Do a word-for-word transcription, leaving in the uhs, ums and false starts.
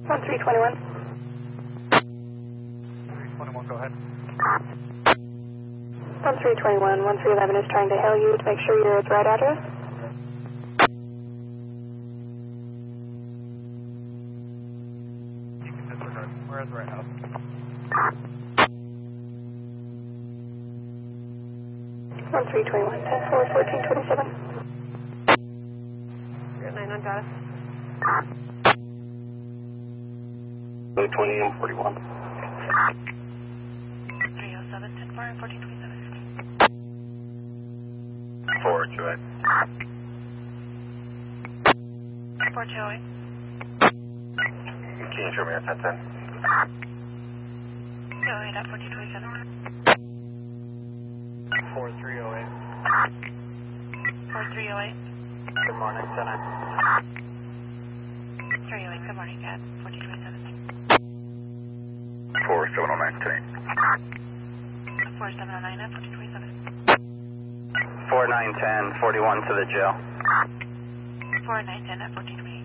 one three two one. three twenty-one, go ahead. one three two one, one three one one is trying to hail you to make sure you're at the right address. You can disregard. We're at the right house. one three two one, ten four, fourteen twenty-seven. You're at nine nine, got it. Low twenty and forty-one. three oh seven, ten four, fourteen twenty-seven. four two eight. four two eight. Can you show me a ten ten? two oh eight at fourteen twenty-seven. four three oh eight. four three oh eight. Good morning, Center. three oh eight, good morning, at fourteen twenty-seven. four seven oh nine, ten. four seven oh nine at fourteen twenty-seven. four nine ten, forty-one to the jail. four nine ten at fourteen twenty-eight.